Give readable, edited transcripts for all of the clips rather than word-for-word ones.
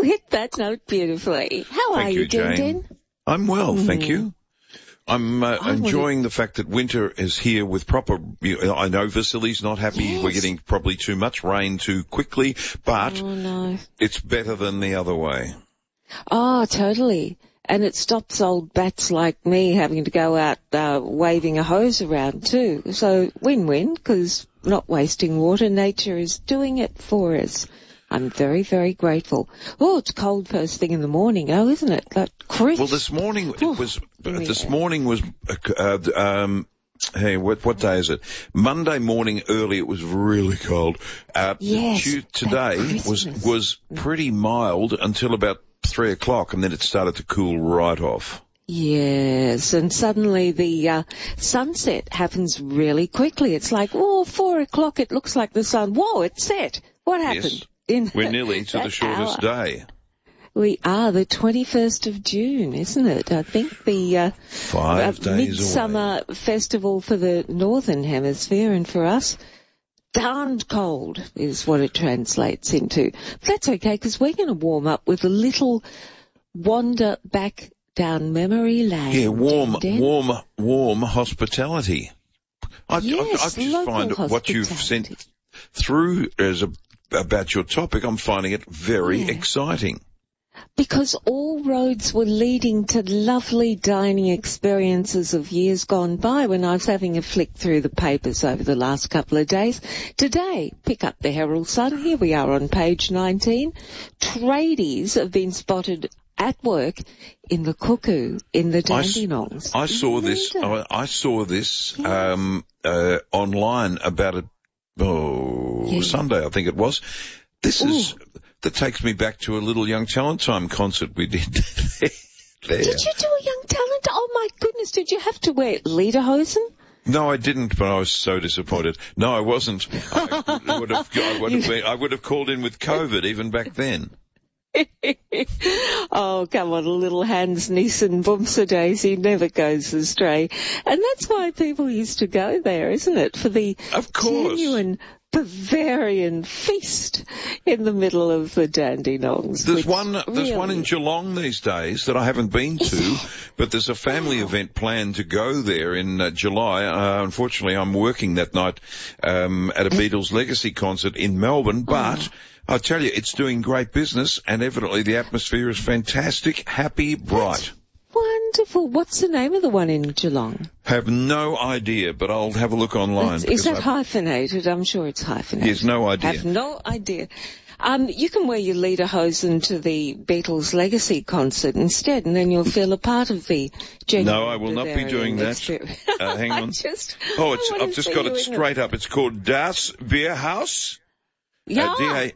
hit that note beautifully. How are you, Den? I'm well, thank you. I'm enjoying the fact that winter is here with proper, I know Vasily's not happy. Yes. We're getting probably too much rain too quickly, but it's better than the other way. Oh, totally. And it stops old bats like me having to go out waving a hose around too. So win-win, because not wasting water. Nature is doing it for us. I'm very, very grateful. Oh, it's cold first thing in the morning, isn't it? That crisp. Well, this morning hey, what day is it? Monday morning early it was really cold. Today was pretty mild until about 3 o'clock, and then it started to cool right off. Yes, and suddenly the sunset happens really quickly. It's like, 4 o'clock, it looks like the sun. Whoa, it's set. What happened? Yes. We're nearly to the shortest day. We are the 21st of June, isn't it? I think the 5 days Midsummer Festival for the Northern Hemisphere, and for us, darned cold is what it translates into. But that's okay, because we're going to warm up with a little wander back down memory lane. Yeah, warm hospitality. I just find what you've sent through about your topic, I'm finding it very exciting. Because all roads were leading to lovely dining experiences of years gone by. When I was having a flick through the papers over the last couple of days, today, pick up the Herald Sun, here we are on page 19. Tradies have been spotted at work in the Cuckoo in the Dandenongs. I saw this online about Sunday, I think it was. That takes me back to a little Young Talent Time concert we did there. Did you do a Young Talent? Oh my goodness, did you have to wear lederhosen? No, I didn't, but I was so disappointed. No, I wasn't. I would have called in with COVID even back then. Oh, come on, a little Hans Nielsen Bumser Daisy never goes astray. And that's why people used to go there, isn't it? For the genuine Bavarian feast in the middle of the Dandenongs. There's one in Geelong these days that I haven't been to, but there's a family event planned to go there in July. Unfortunately, I'm working that night at a Beatles Legacy concert in Melbourne, but I tell you, it's doing great business, and evidently the atmosphere is fantastic, happy, bright. Wonderful. What's the name of the one in Geelong? Have no idea, but I'll have a look online. Is that hyphenated? I'm sure it's hyphenated. Yes, no idea. Have no idea. You can wear your lederhosen to the Beatles Legacy concert instead, and then you'll feel a part of the genuine No, I will not be doing that. Hang on. I've just got it straight up. It's called Das Bierhaus. Yeah.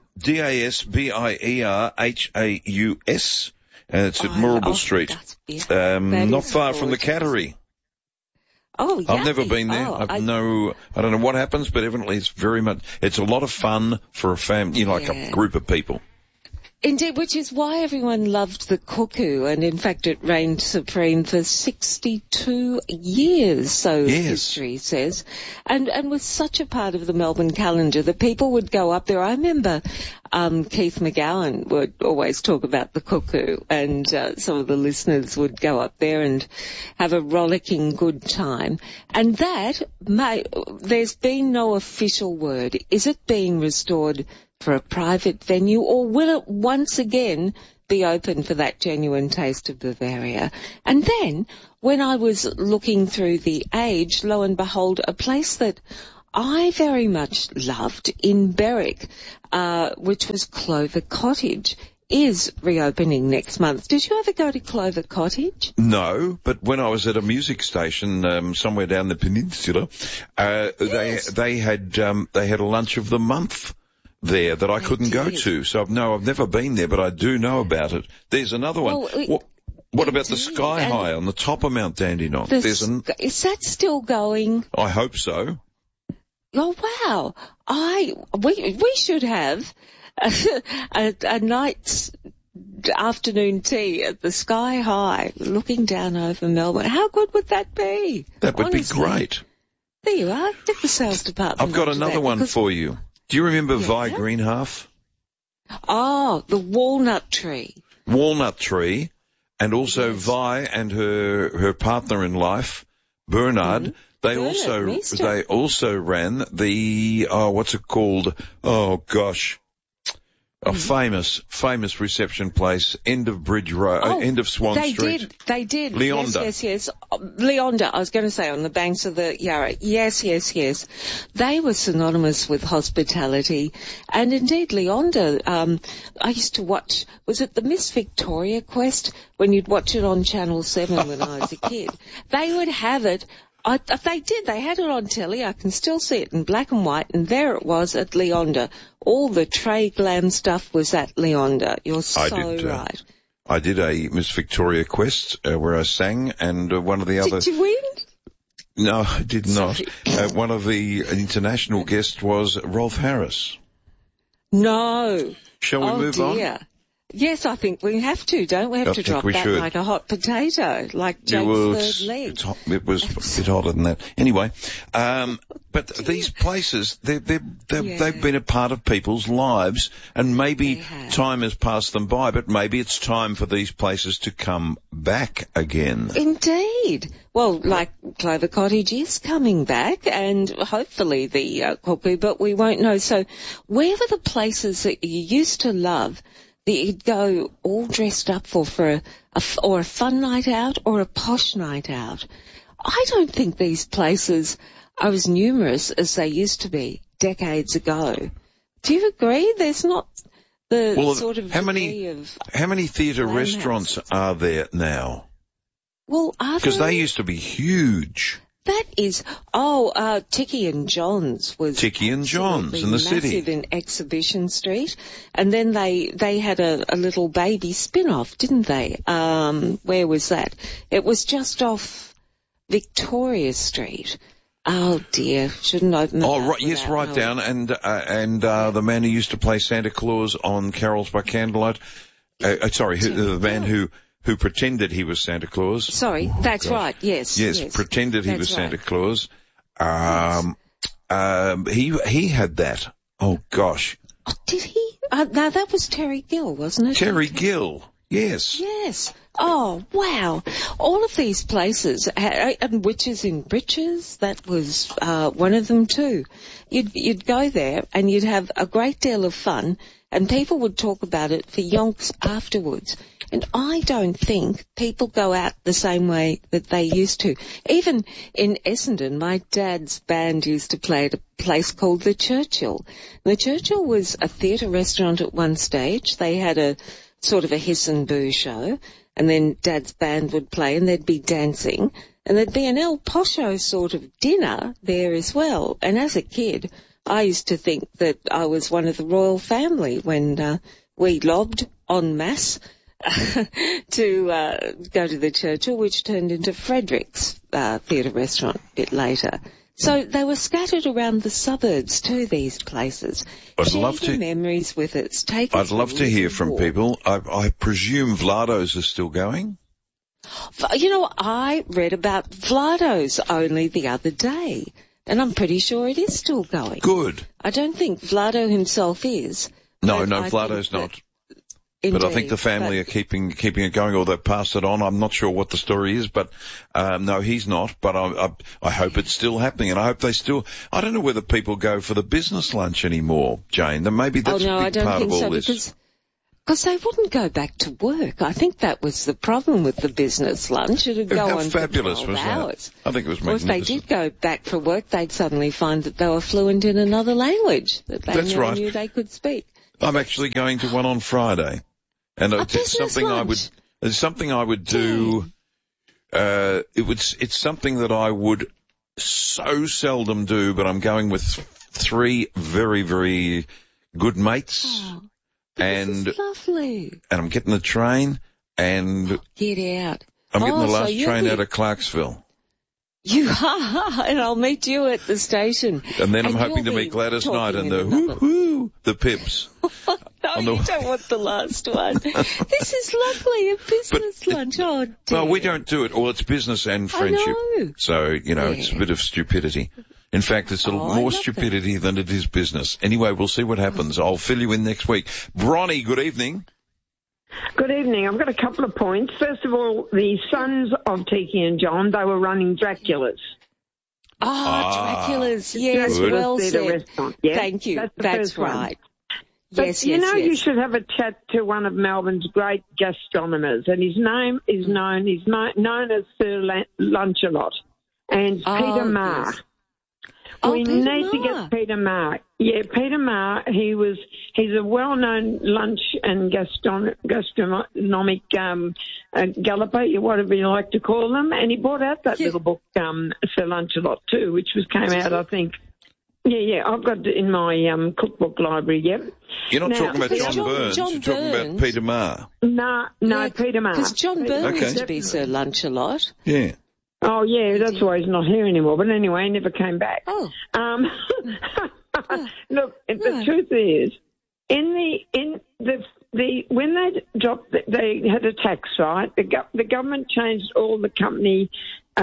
Dasbierhaus. And it's at Moorabool Street. Not far from the Cattery. Oh, yeah. I've never been there. I don't know what happens, but evidently it's a lot of fun for a family, like a group of people. Indeed, which is why everyone loved the Cuckoo, and in fact it reigned supreme for 62 years, so history says, and was such a part of the Melbourne calendar that people would go up there. I remember Keith McGowan would always talk about the Cuckoo, and some of the listeners would go up there and have a rollicking good time. And there's been no official word. Is it being restored for a private venue, or will it once again be open for that genuine taste of Bavaria? And then, when I was looking through the Age, lo and behold, a place that I very much loved in Berwick, which was Clover Cottage, is reopening next month. Did you ever go to Clover Cottage? No, but when I was at a music station somewhere down the peninsula, they had a lunch of the month there that I couldn't go to. So I've never been there, but I do know about it. There's another one. What about the Sky High on the top of Mount Dandenong? Is that still going? I hope so. Oh wow! We should have a night's afternoon tea at the Sky High, looking down over Melbourne. How good would that be? That would be great. There you are. Get the sales department. I've got another one for you. Do you remember Vi Greenhalgh? Oh, the walnut tree. Walnut tree, and also Vi and her partner in life, Bernard. They also ran the what's it called? Oh gosh. A famous reception place, end of Bridge Road, end of Swan Street. They did. Leonda. Yes. Leonda, I was going to say, on the banks of the Yarra. Yes. They were synonymous with hospitality. And indeed, Leonda, I used to watch, was it the Miss Victoria Quest? When you'd watch it on Channel 7 when I was a kid. They would have it. They did. They had it on telly. I can still see it in black and white, and there it was at Leonda. All the Trey Glam stuff was at Leonda. You're so right. I did a Miss Victoria Quest where I sang, and one of the other... Did you win? No, I did not. One of the international guests was Rolf Harris. No. Shall we move on? Yes, I think we have to, don't we? Have to drop that like a hot potato, like Jake's third leg. It was a bit hotter than that. Anyway, but these places, they've been a part of people's lives, and maybe time has passed them by, but maybe it's time for these places to come back again. Indeed. Well, like Clover Cottage is coming back, and hopefully the Cuckoo, but we won't know. So where were the places that you used to love that you'd go all dressed up for a fun night out or a posh night out? I don't think these places are as numerous as they used to be decades ago. Do you agree? There's not the sort of how many theatre restaurants are there now? Well, because they used to be huge. That is, Tiki and John's was Tiki and John's in the city. Massive in Exhibition Street. And then they had a little baby spin-off, didn't they? Where was that? It was just off Victoria Street. Oh dear, shouldn't open that. Oh, right, yes, right down. And the man who used to play Santa Claus on Carols by Candlelight, the man who pretended he was Santa Claus. Sorry, that's right, yes. Yes, pretended he was Santa Claus. He had that. Oh, gosh. Oh, did he? No, that was Terry Gill, wasn't it? Terry Gill, yes. Yes. Oh, wow. All of these places, and Witches in Breeches, that was one of them too. You'd go there and you'd have a great deal of fun, and people would talk about it for yonks afterwards. And I don't think people go out the same way that they used to. Even in Essendon, my dad's band used to play at a place called the Churchill. The Churchill was a theatre restaurant at one stage. They had a sort of a hiss and boo show, and then Dad's band would play, and there'd be dancing, and there'd be an El Pocho sort of dinner there as well. And as a kid, I used to think that I was one of the royal family when we lobbed en masse to go to the Churchill, which turned into Frederick's theatre restaurant a bit later. So they were scattered around the suburbs too, these places. I'd love to memories with it. I'd love to hear from people. I presume Vlado's is still going? You know, I read about Vlado's only the other day, and I'm pretty sure it is still going. Good. I don't think Vlado himself is. No, Vlado's not. Indeed, but I think the family are keeping it going, or they've passed it on. I'm not sure what the story is, but no, he's not. But I hope it's still happening, and I hope I don't know whether people go for the business lunch anymore, Jane. Then maybe that's a big part of all this. Because they wouldn't go back to work. I think that was the problem with the business lunch. It would go on for 12 hours. I think it was magnificent. Or if they did go back for work, they'd suddenly find that they were fluent in another language that they knew they could speak. I'm actually going to one on Friday. And it's something I would do. It's something that I would so seldom do, but I'm going with 3 very, very good mates. Oh, this is lovely. And I'm getting the train and get out. I'm getting the last train out of Clarksville. You are, and I'll meet you at the station. And then I'm hoping to meet Gladys Knight and the Pips. No, you don't want the last one. This is lovely, a business lunch. Oh, dear. Well, we don't do it. Well, it's business and friendship. I know. So, it's a bit of stupidity. In fact, it's more stupidity than it is business. Anyway, we'll see what happens. I'll fill you in next week. Bronnie, good evening. Good evening. I've got a couple of points. First of all, the sons of Tiki and John, they were running Dracula's. Dracula's, yes, Dracula's well said. Yeah, thank you. That's right. But Yes. you should have a chat to one of Melbourne's great gastronomers, and his name is known as Sir Lunchalot, and Peter Marr. Yes. We need to get Peter Marr. Yeah, Peter Marr, he's a well-known lunch and gastronomic galloper, whatever you like to call them, and he brought out that little book, Sir Lunchalot too, which came out, I think. Yeah, I've got it in my cookbook library, yep. You're not talking about John Burns, you're talking about Peter Marr. No, Peter Marr. Because John Burns used to be Sir Lunchalot. Yeah. Oh, yeah, that's why he's not here anymore. But anyway, he never came back. Oh. Look, the truth is, when they dropped, they had a tax, right? The government changed all the company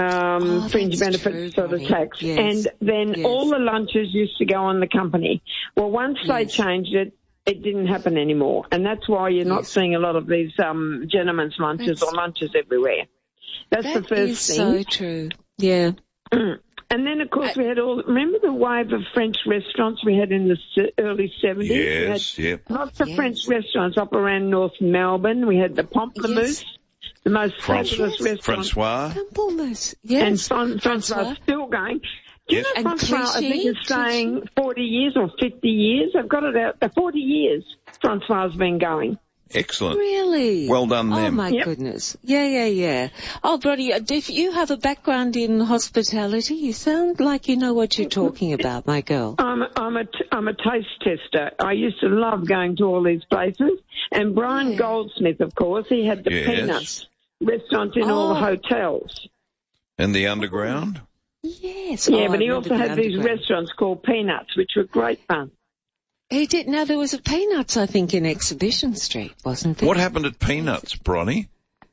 fringe benefits for the tax, and then all the lunches used to go on the company. Well, once they changed it, it didn't happen anymore, and that's why you're not seeing a lot of these gentlemen's lunches or lunches everywhere. That's the first thing. So true. Yeah. And then, of course, we had remember the wave of French restaurants we had in the early 70s? Yes, we had lots of French restaurants up around North Melbourne. We had the Pamplemousse, the most fabulous restaurant. Francois. Pamplemousse, yes. And Francois is still going. Do you know Francois, I think, is saying 40 years or 50 years? I've got it out. 40 years Francois has been going. Excellent. Really? Well done, them. Oh, my goodness. Yeah. Oh, Bronnie, if you have a background in hospitality, you sound like you know what you're talking about, my girl. I'm a taste tester. I used to love going to all these places. And Brian Goldsmith, of course, he had the Peanuts restaurant in all the hotels. And the Underground? Yes. Yeah, but he also had these restaurants called Peanuts, which were great fun. He did. Now, there was a Peanuts, I think, in Exhibition Street, wasn't there? What happened at Peanuts, Bronnie?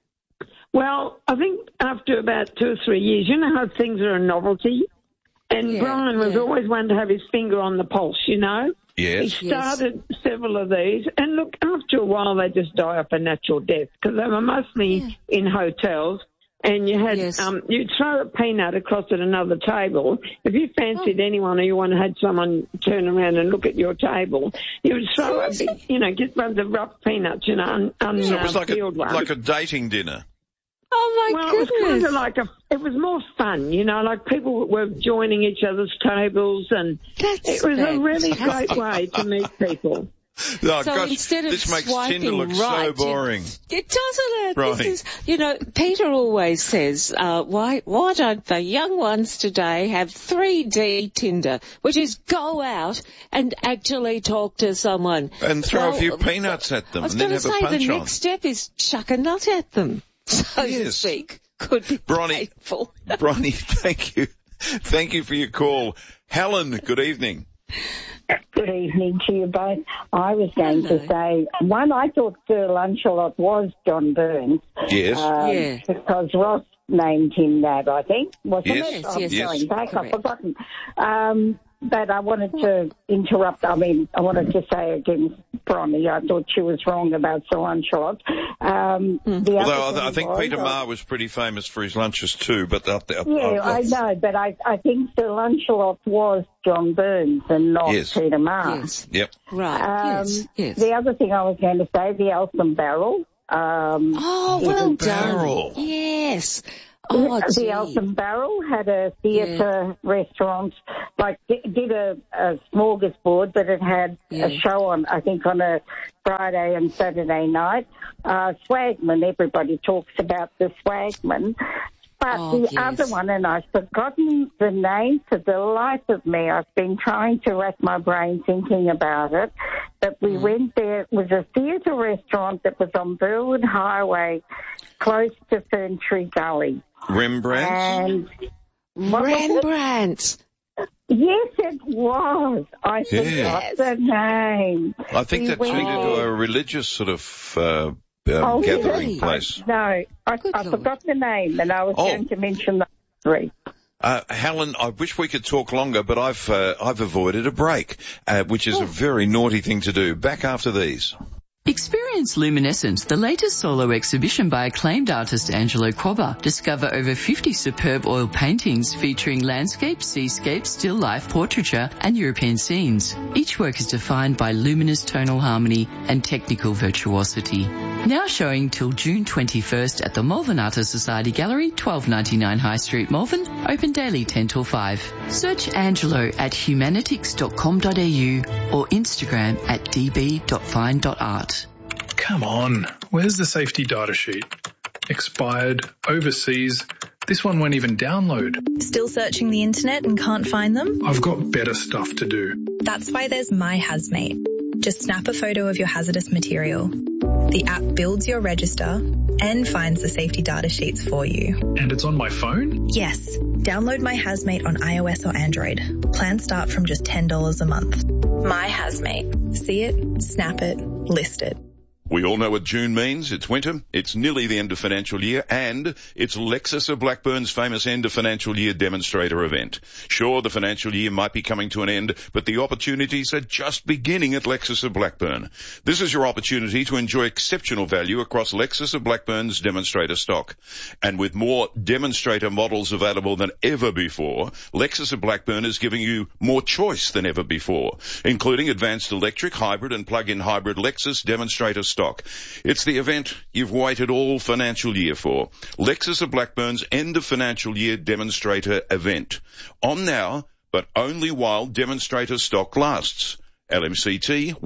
Well, I think after about 2 or 3 years, you know how things are a novelty? And Brian was always one to have his finger on the pulse, you know? Yes. He started several of these. And look, after a while, they just die off a natural death because they were mostly in hotels. And you had, you'd throw a peanut across at another table. If you fancied anyone or you had someone turn around and look at your table, you would throw a big, get one of the rough peanuts, so it was like a dating dinner. Oh, my goodness. It was kind of it was more fun, like people were joining each other's tables and it was a really great way to meet people. Oh, so gosh, instead of this makes Tinder look so boring. It doesn't. Right. This is, Peter always says, why don't the young ones today have 3D Tinder, which is go out and actually talk to someone. And throw a few peanuts at them and then have a punch on. I was going to say, the next step is chuck a nut at them, so to speak. Could be painful. Bronnie, thank you. Thank you for your call. Helen, good evening. Good evening to you both. I was going to say, one, I thought Sir Lunchalot was John Burns. Yes. Because Ross named him that, I think. Wasn't it? Yes. Going back, I've forgotten. But I wanted to interrupt. I wanted to say against Bronnie, I thought she was wrong about Sir Lunchalot. Although I think Peter Marr was pretty famous for his lunches too, but I know, but I think Sir Lunchalot was John Burns and not Peter Marr. Yes. Yep. Right. Yes. The other thing I was going to say, the Eltham Barrel. Well done. Yes. The Eltham Barrel had a theatre restaurant, did a smorgasbord, but it had a show on, I think, on a Friday and Saturday night. Swagman, everybody talks about the Swagman. But the other one, and I've forgotten the name for the life of me. I've been trying to rack my brain thinking about it. But we went there. It was a theatre restaurant that was on Burwood Highway, close to Ferntree Gully. Rembrandt's? Rembrandt's. Yes, it was. I forgot the name. I think that turned into a religious sort of gathering place. I forgot the name, and I was going to mention the three. Helen, I wish we could talk longer, but I've avoided a break, which is a very naughty thing to do. Back after these. Experience Luminescent, the latest solo exhibition by acclaimed artist Angelo Quobba. Discover over 50 superb oil paintings featuring landscapes, seascapes, still life, portraiture and European scenes. Each work is defined by luminous tonal harmony and technical virtuosity. Now showing till June 21st at the Malvern Artist Society Gallery, 1299 High Street, Malvern, open daily 10 till 5. Search Angelo at humanitics.com.au or Instagram at db.fine.art. Come on, where's the safety data sheet? Expired, overseas. This one won't even download. Still searching the internet and can't find them? I've got better stuff to do. That's why there's My Hazmate. Just snap a photo of your hazardous material. The app builds your register and finds the safety data sheets for you. And it's on my phone? Yes. Download My Hazmate on iOS or Android. Plans start from just $10 a month. My Hazmate. See it, snap it, list it. We all know what June means. It's winter, it's nearly the end of financial year, and it's Lexus of Blackburn's famous end of financial year demonstrator event. Sure, the financial year might be coming to an end, but the opportunities are just beginning at Lexus of Blackburn. This is your opportunity to enjoy exceptional value across Lexus of Blackburn's demonstrator stock. And with more demonstrator models available than ever before, Lexus of Blackburn is giving you more choice than ever before, including advanced electric, hybrid and plug-in hybrid Lexus demonstrator stock. It's the event you've waited all financial year for. Lexus of Blackburn's end of financial year demonstrator event. On now, but only while demonstrator stock lasts. LMCT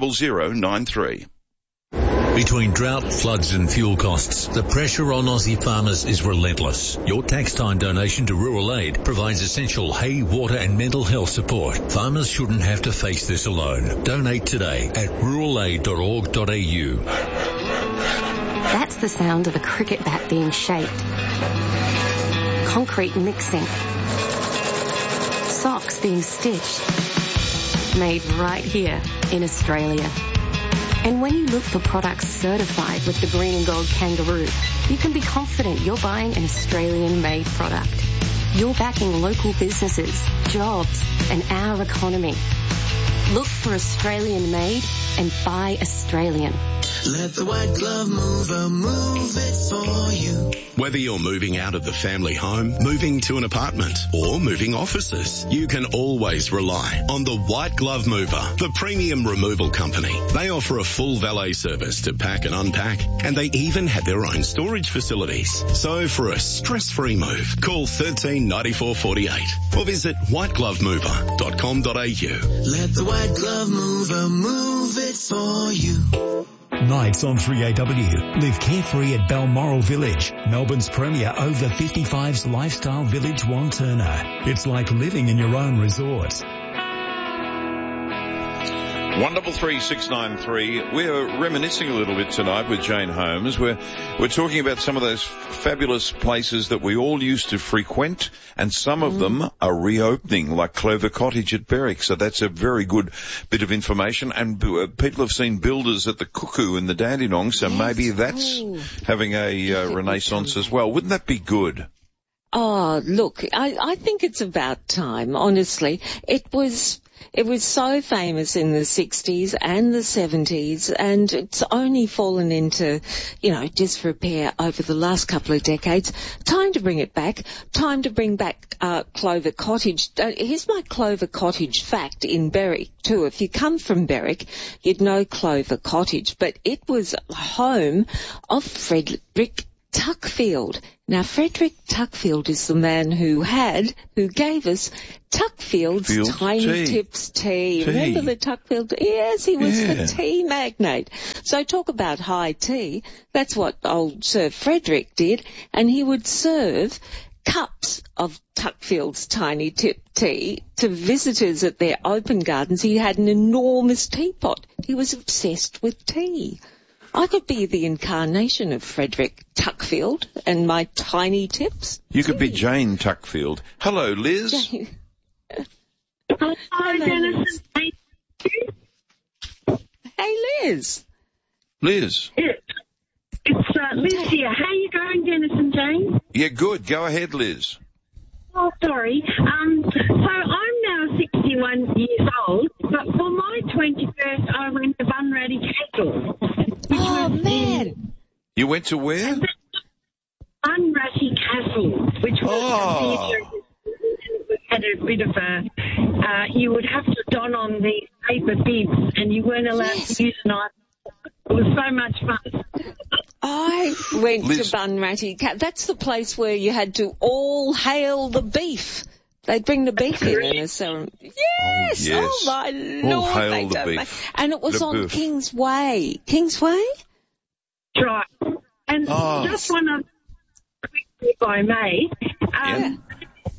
10093. Between drought, floods and fuel costs, the pressure on Aussie farmers is relentless. Your tax time donation to Rural Aid provides essential hay, water and mental health support. Farmers shouldn't have to face this alone. Donate today at ruralaid.org.au. That's the sound of a cricket bat being shaped. Concrete mixing. Socks being stitched. Made right here in Australia. And when you look for products certified with the Green and Gold Kangaroo, you can be confident you're buying an Australian-made product. You're backing local businesses, jobs, and our economy. Look for Australian-made and buy Australian. Let the White Glove Mover move it for you. Whether you're moving out of the family home, moving to an apartment, or moving offices, you can always rely on the White Glove Mover, the premium removal company. They offer a full valet service to pack and unpack, and they even have their own storage facilities. So for a stress-free move, call 13 94 48 or visit whiteglovemover.com.au. Let the White Glove Mover move it for you. Nights on 3AW. Live carefree at Balmoral Village, Melbourne's premier over-55s lifestyle village, Wantirna. It's like living in your own resort. 133693. We're reminiscing a little bit tonight with Jane Holmes. We're talking about some of those fabulous places that we all used to frequent, and some of them are reopening, like Clover Cottage at Berwick. So that's a very good bit of information. And people have seen builders at the Cuckoo in the Dandenong, so maybe that's having a renaissance as well. Wouldn't that be good? Oh, look, I think it's about time, honestly. It was so famous in the 60s and the 70s, and it's only fallen into, disrepair over the last couple of decades. Time to bring it back. Time to bring back Clover Cottage. Here's my Clover Cottage fact in Berwick, too. If you come from Berwick, you'd know Clover Cottage, but it was home of Frederick Tuckfield. Now, Frederick Tuckfield is the man who gave us Tuckfield's Tiny Tips tea. Remember the Tuckfield? Yes, he was the tea magnate. So talk about high tea. That's what old Sir Frederick did, and he would serve cups of Tuckfield's Tiny Tip tea to visitors at their open gardens. He had an enormous teapot. He was obsessed with tea. I could be the incarnation of Frederick Tuckfield and my tiny tips. You could be Jane Tuckfield. Hello, Liz. Hi, Dennis. Hey, Liz. Liz. It's Liz here. How are you going, Dennis and Jane? Yeah, good. Go ahead, Liz. Oh, Sorry. So I'm now 61 years old, but for my 21st, I went to Bunratty Castle. Oh, man. You went to where? Bunratty Castle, which was had a bit of a, you would have to don on the paper bibs and you weren't allowed to use a knife. It was so much fun. I went to Bunratty Castle. That's the place where you had to all hail the beef. They'd bring the beef in a ceremony. Yes! yes. Oh, my Lord. All hail the beef. And it was on Kingsway. Kingsway? Right. And just one other quick, if I may. I was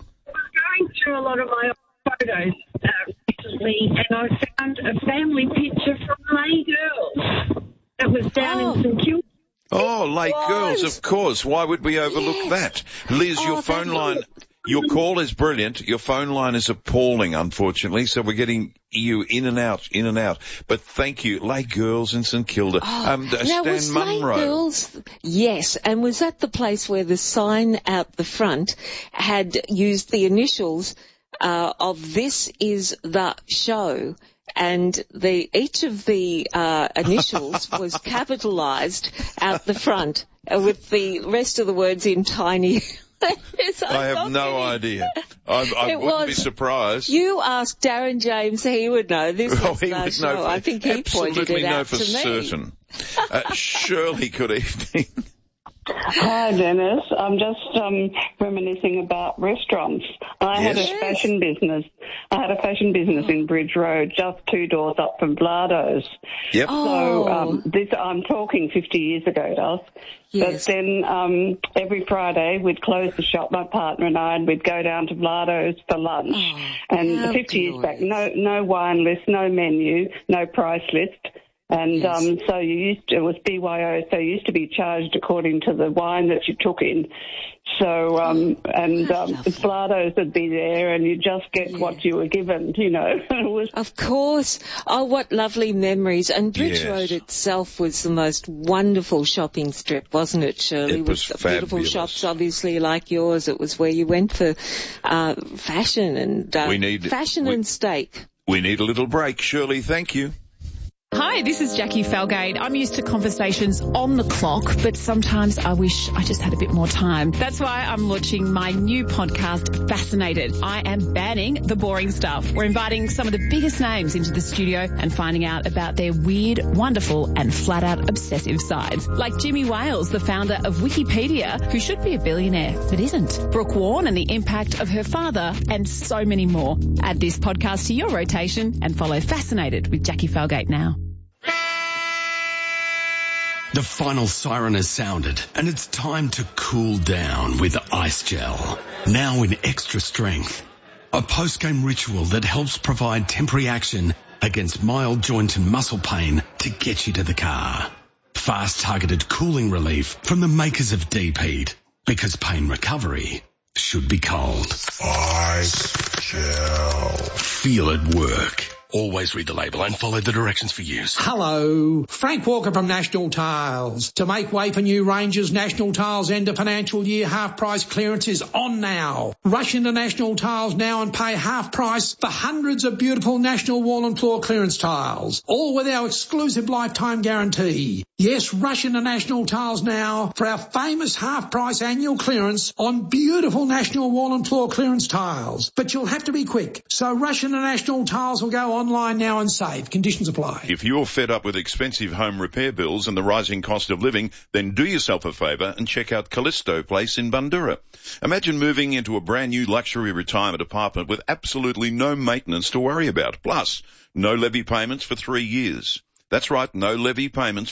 going through a lot of my photos recently, and I found a family picture from Lay Girls that was down in St Kilda. Oh, Lake Girls, of course. Why would we overlook that? Liz, your phone line... Your call is brilliant. Your phone line is appalling, unfortunately, so we're getting you in and out. But thank you. Lay Girls in St Kilda. Now, Stan was Munro. Lay Girls, yes, and was that the place where the sign out the front had used the initials of "This is the show"? And each of the initials was capitalised out the front with the rest of the words in tiny I have no idea. I wouldn't be surprised. You asked Darren James, he would know. This is the show. I think he pointed it out to me. Absolutely know for certain. Shirley, good evening. Hi, Dennis. I'm just reminiscing about restaurants. I had a fashion business. I had a fashion business in Bridge Road, just 2 doors up from Vlado's. Yep. So I'm talking 50 years ago, Doss. Yes. But then every Friday we'd close the shop, my partner and I, and we'd go down to Vlado's for lunch. And 50 years back, no wine list, no menu, no price list. And so it was BYO, so you used to be charged according to the wine that you took in. So, Vlado's would be there and you just get what you were given, you know. Of course. Oh, what lovely memories. And Bridge Road itself was the most wonderful shopping strip, wasn't it, Shirley? It was with beautiful shops, obviously, like yours. It was where you went for fashion and fashion and steak. We need a little break, Shirley. Thank you. Hi, this is Jackie Falgate. I'm used to conversations on the clock, but sometimes I wish I just had a bit more time. That's why I'm launching my new podcast, Fascinated. I am banning the boring stuff. We're inviting some of the biggest names into the studio and finding out about their weird, wonderful and flat-out obsessive sides. Like Jimmy Wales, the founder of Wikipedia, who should be a billionaire but isn't. Brooke Warren and the impact of her father, and so many more. Add this podcast to your rotation and follow Fascinated with Jackie Falgate now. The final siren has sounded, and it's time to cool down with Ice Gel. Now in extra strength. A post-game ritual that helps provide temporary action against mild joint and muscle pain to get you to the car. Fast targeted cooling relief from the makers of Deep Heat. Because pain recovery should be cold. Ice Gel. Feel it work. Always read the label and follow the directions for use. Hello, Frank Walker from National Tiles. To make way for new ranges, National Tiles end of financial year half price clearance is on now. Rush into National Tiles now and pay half price for hundreds of beautiful National Wall and Floor clearance tiles, all with our exclusive lifetime guarantee. Yes, rush into National Tiles now for our famous half price annual clearance on beautiful National Wall and Floor clearance tiles. But you'll have to be quick, so rush into National Tiles or go online now and save. Conditions apply. If you're fed up with expensive home repair bills and the rising cost of living, then do yourself a favour and check out Callisto Place in Bundoora. Imagine moving into a brand new luxury retirement apartment with absolutely no maintenance to worry about. Plus, no levy payments for 3 years. That's right, no levy payments